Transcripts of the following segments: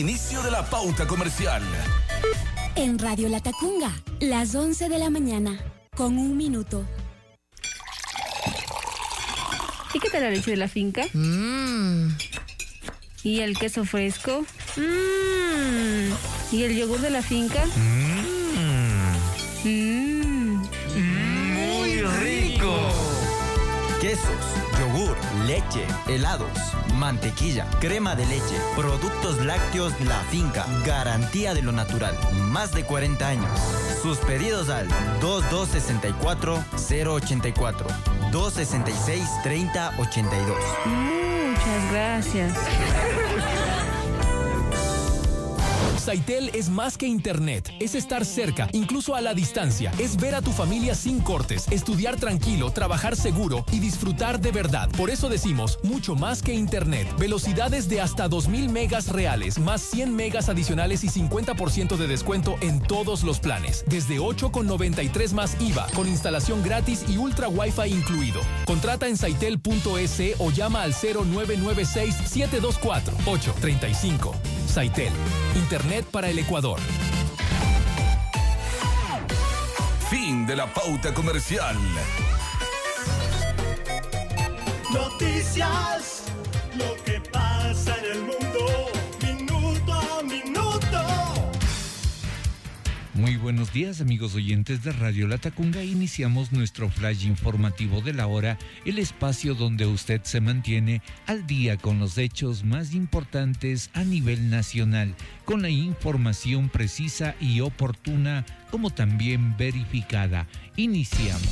Inicio de la pauta comercial. En Radio La Tacunga, las 11 de la mañana, con 1 minuto. ¿Y qué tal la leche de la finca? ¿Y el queso fresco? ¿Y el yogur de la finca? ¡Muy rico! Quesos, yogur, leche, helados, mantequilla, crema de leche, productos lácteos La Finca, garantía de lo natural, más de 40 años. Sus pedidos al 2264-084, 266-3082. Muchas gracias. Saitel es más que internet, es estar cerca, incluso a la distancia. Es ver a tu familia sin cortes, estudiar tranquilo, trabajar seguro y disfrutar de verdad. Por eso decimos, mucho más que internet. Velocidades de hasta 2000 megas reales, más 100 megas adicionales y 50% de descuento en todos los planes. Desde 8,93 más IVA, con instalación gratis y ultra wifi incluido. Contrata en saitel.es o llama al 0996-724-835. Saitel, internet para el Ecuador. Fin de la pauta comercial. Noticias, lo que pasa en el mundo, minuto a minuto. Muy buenos días, amigos oyentes de Radio La Tacunga. Iniciamos nuestro flash informativo de la hora, el espacio donde usted se mantiene al día con los hechos más importantes a nivel nacional, con la información precisa y oportuna, como también verificada. Iniciamos.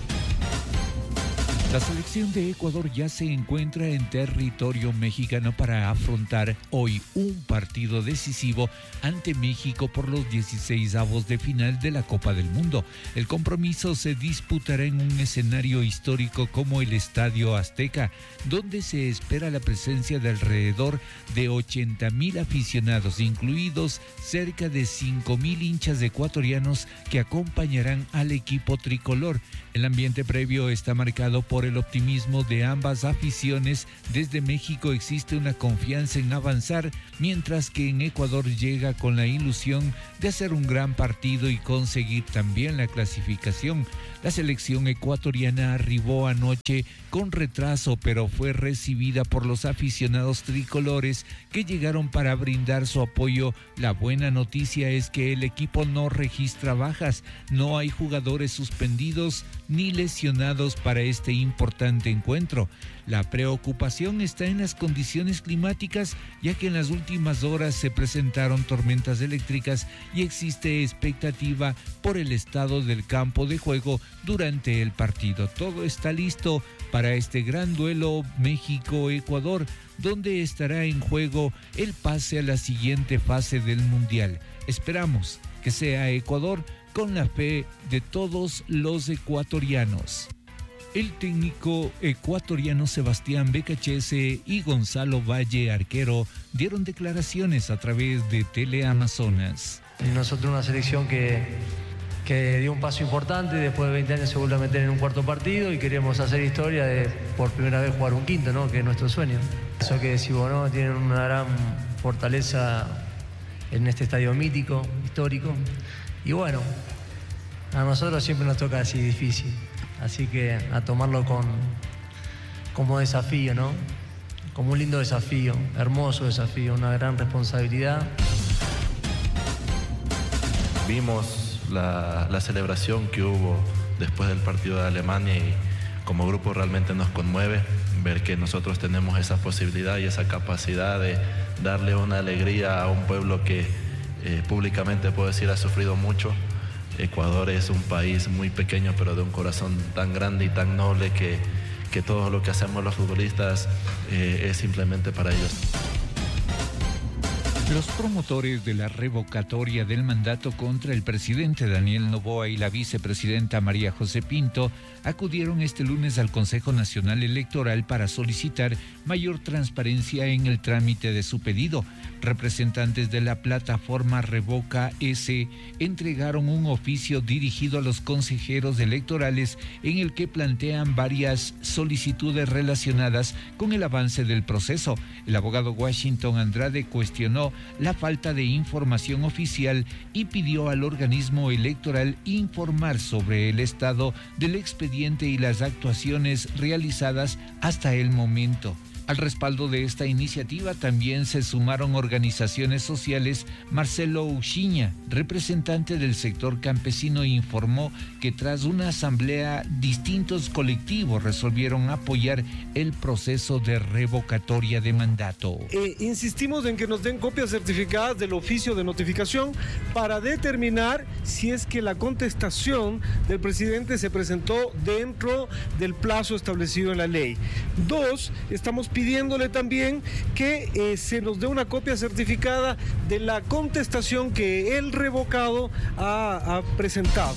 La selección de Ecuador ya se encuentra en territorio mexicano para afrontar hoy un partido decisivo ante México por los 16avos de final de la Copa del Mundo. El compromiso se disputará en un escenario histórico como el Estadio Azteca, donde se espera la presencia de alrededor de 80,000 aficionados, incluidos cerca de 5,000 hinchas ecuatorianos que acompañarán al equipo tricolor. El ambiente previo está marcado por el optimismo de ambas aficiones. Desde México existe una confianza en avanzar, mientras que en Ecuador llega con la ilusión de hacer un gran partido y conseguir también la clasificación. La selección ecuatoriana arribó anoche con retraso, pero fue recibida por los aficionados tricolores que llegaron para brindar su apoyo. La buena noticia es que el equipo no registra bajas, no hay jugadores suspendidos ni lesionados para este importante encuentro. La preocupación está en las condiciones climáticas, ya que en las últimas horas se presentaron tormentas eléctricas y existe expectativa por el estado del campo de juego durante el partido. Todo está listo para este gran duelo México-Ecuador, donde estará en juego el pase a la siguiente fase del Mundial. Esperamos que sea Ecuador, con la fe de todos los ecuatorianos. El técnico ecuatoriano Sebastián Becachese y Gonzalo Valle, arquero, dieron declaraciones a través de Teleamazonas. Nosotros una selección que dio un paso importante, después de 20 años se vuelve a meter en un cuarto partido y queremos hacer historia de por primera vez jugar un quinto, ¿no? Que es nuestro sueño. Eso que decimos, ¿no? Tienen una gran fortaleza en este estadio mítico, histórico. Y bueno, a nosotros siempre nos toca así difícil. Así que a tomarlo como desafío, ¿no? Como un lindo desafío, hermoso desafío, una gran responsabilidad. Vimos la celebración que hubo después del partido de Alemania y como grupo realmente nos conmueve ver que nosotros tenemos esa posibilidad y esa capacidad de darle una alegría a un pueblo que públicamente puedo decir ha sufrido mucho. Ecuador es un país muy pequeño, pero de un corazón tan grande y tan noble que todo lo que hacemos los futbolistas es simplemente para ellos. Los promotores de la revocatoria del mandato contra el presidente Daniel Noboa y la vicepresidenta María José Pinto acudieron este lunes al Consejo Nacional Electoral para solicitar mayor transparencia en el trámite de su pedido. Representantes de la plataforma Revoca S entregaron un oficio dirigido a los consejeros electorales en el que plantean varias solicitudes relacionadas con el avance del proceso. El abogado Washington Andrade cuestionó la falta de información oficial y pidió al organismo electoral informar sobre el estado del expediente y las actuaciones realizadas hasta el momento. Al respaldo de esta iniciativa también se sumaron organizaciones sociales. Marcelo Uchiña, representante del sector campesino, informó que tras una asamblea distintos colectivos resolvieron apoyar el proceso de revocatoria de mandato. Insistimos en que nos den copias certificadas del oficio de notificación para determinar si es que la contestación del presidente se presentó dentro del plazo establecido en la ley. 2, estamos pidiéndole también que se nos dé una copia certificada de la contestación que el revocado ha presentado.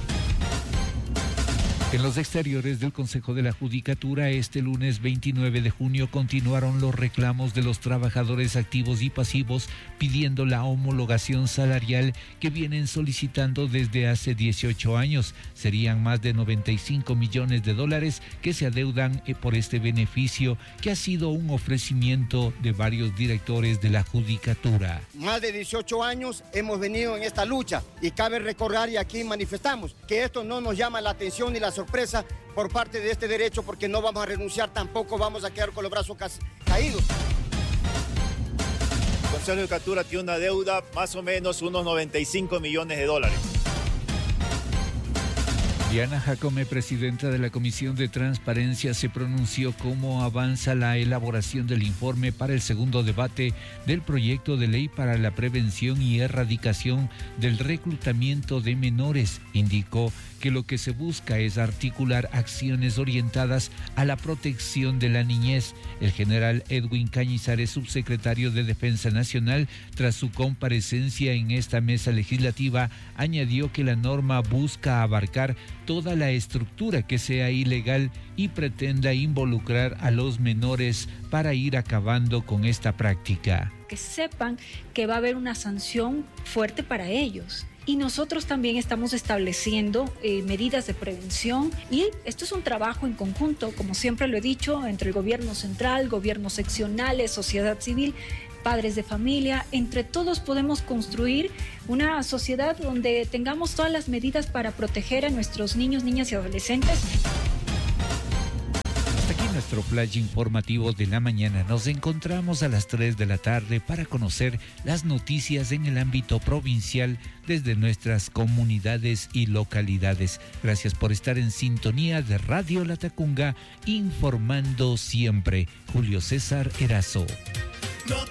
En los exteriores del Consejo de la Judicatura, este lunes 29 de junio continuaron los reclamos de los trabajadores activos y pasivos pidiendo la homologación salarial que vienen solicitando desde hace 18 años. Serían más de 95 millones de dólares que se adeudan por este beneficio, que ha sido un ofrecimiento de varios directores de la Judicatura. Más de 18 años hemos venido en esta lucha y cabe recordar, y aquí manifestamos, que esto no nos llama la atención ni la sorpresa por parte de este derecho, porque no vamos a renunciar, tampoco vamos a quedar con los brazos caídos. El Consejo de Judicatura tiene una deuda más o menos unos 95 millones de dólares. Diana Jacome, presidenta de la Comisión de Transparencia, se pronunció cómo avanza la elaboración del informe para el segundo debate del proyecto de ley para la prevención y erradicación del reclutamiento de menores. Indicó que lo que se busca es articular acciones orientadas a la protección de la niñez. El general Edwin Cañizares, subsecretario de Defensa Nacional, tras su comparecencia en esta mesa legislativa, añadió que la norma busca abarcar toda la estructura que sea ilegal y pretenda involucrar a los menores para ir acabando con esta práctica. Que sepan que va a haber una sanción fuerte para ellos. Y nosotros también estamos estableciendo medidas de prevención, y esto es un trabajo en conjunto, como siempre lo he dicho, entre el gobierno central, gobiernos seccionales, sociedad civil, padres de familia. Entre todos podemos construir una sociedad donde tengamos todas las medidas para proteger a nuestros niños, niñas y adolescentes. Hasta aquí nuestro flash informativo de la mañana. Nos encontramos a las 3 de la tarde para conocer las noticias en el ámbito provincial desde nuestras comunidades y localidades. Gracias por estar en sintonía de Radio Latacunga, informando siempre. Julio César Erazo.